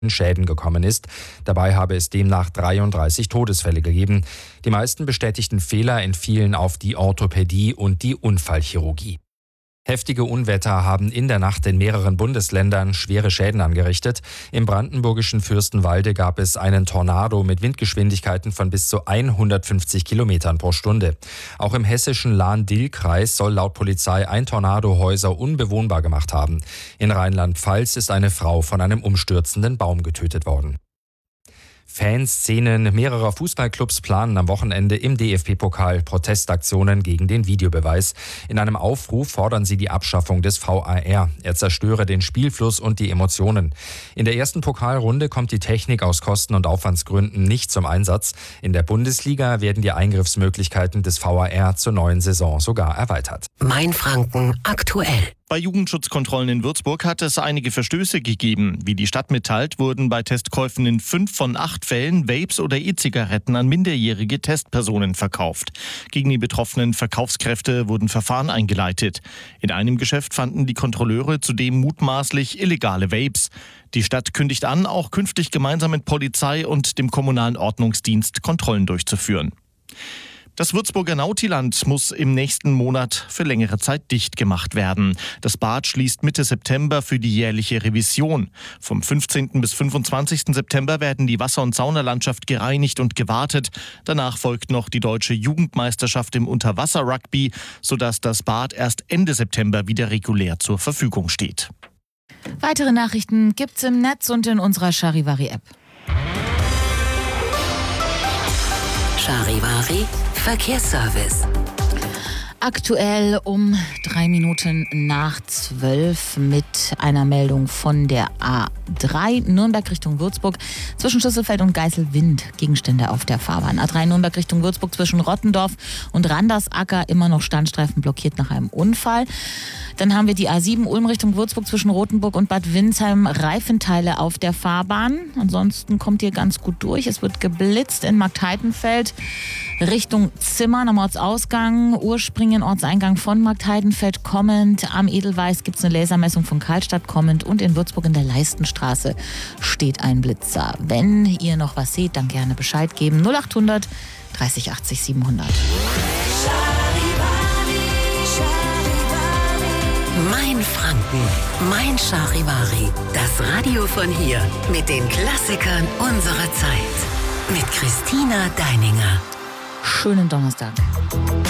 Schäden gekommen ist. Dabei habe es demnach 33 Todesfälle gegeben. Die meisten bestätigten Fehler entfielen auf die Orthopädie und die Unfallchirurgie. Heftige Unwetter haben in der Nacht in mehreren Bundesländern schwere Schäden angerichtet. Im brandenburgischen Fürstenwalde gab es einen Tornado mit Windgeschwindigkeiten von bis zu 150 Kilometern pro Stunde. Auch im hessischen Lahn-Dill-Kreis soll laut Polizei ein Tornado Häuser unbewohnbar gemacht haben. In Rheinland-Pfalz ist eine Frau von einem umstürzenden Baum getötet worden. Fanszenen mehrerer Fußballclubs planen am Wochenende im DFB-Pokal Protestaktionen gegen den Videobeweis. In einem Aufruf fordern sie die Abschaffung des VAR. Er zerstöre den Spielfluss und die Emotionen. In der ersten Pokalrunde kommt die Technik aus Kosten- und Aufwandsgründen nicht zum Einsatz. In der Bundesliga werden die Eingriffsmöglichkeiten des VAR zur neuen Saison sogar erweitert. Mainfranken aktuell. Bei Jugendschutzkontrollen in Würzburg hat es einige Verstöße gegeben. Wie die Stadt mitteilt, wurden bei Testkäufen in 5 von 8 Fällen Vapes oder E-Zigaretten an minderjährige Testpersonen verkauft. Gegen die betroffenen Verkaufskräfte wurden Verfahren eingeleitet. In einem Geschäft fanden die Kontrolleure zudem mutmaßlich illegale Vapes. Die Stadt kündigt an, auch künftig gemeinsam mit Polizei und dem kommunalen Ordnungsdienst Kontrollen durchzuführen. Das Würzburger Nautiland muss im nächsten Monat für längere Zeit dicht gemacht werden. Das Bad schließt Mitte September für die jährliche Revision. Vom 15. bis 25. September werden die Wasser- und Saunalandschaft gereinigt und gewartet. Danach folgt noch die deutsche Jugendmeisterschaft im Unterwasser-Rugby, sodass das Bad erst Ende September wieder regulär zur Verfügung steht. Weitere Nachrichten gibt's im Netz und in unserer Charivari-App. Charivari Verkehrsservice. Aktuell um 3 Minuten nach 12 mit einer Meldung von der A3 Nürnberg Richtung Würzburg. Zwischen Schlüsselfeld und Geiselwind Gegenstände auf der Fahrbahn. A3 Nürnberg Richtung Würzburg zwischen Rottendorf und Randersacker immer noch Standstreifen blockiert nach einem Unfall. Dann haben wir die A7 Ulm Richtung Würzburg zwischen Rothenburg und Bad Windsheim Reifenteile auf der Fahrbahn. Ansonsten kommt ihr ganz gut durch. Es wird geblitzt in Marktheidenfeld Richtung Zimmern am Ortsausgang, Urspringen, Ortseingang von Marktheidenfeld kommend. Am Edelweiß gibt es eine Lasermessung von Karlstadt kommend und in Würzburg in der Leistenstraße steht ein Blitzer. Wenn ihr noch was seht, dann gerne Bescheid geben. 0800 30 80 700. Mainfranken, mein Charivari. Das Radio von hier mit den Klassikern unserer Zeit. Mit Christina Deininger. Schönen Donnerstag.